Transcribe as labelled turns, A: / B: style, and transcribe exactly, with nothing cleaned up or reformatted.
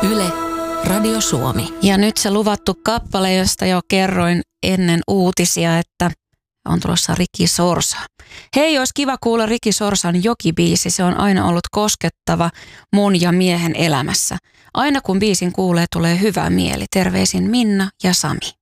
A: Yle, Radio Suomi.
B: Ja nyt se luvattu kappale, josta jo kerroin ennen uutisia, että on tulossa Ricky Sorsa. Hei, olisi kiva kuulla Ricky Sorsan Joki-biisi. Se on aina ollut koskettava mun ja miehen elämässä. Aina kun biisin kuulee, tulee hyvä mieli. Terveisin Minna ja Sami.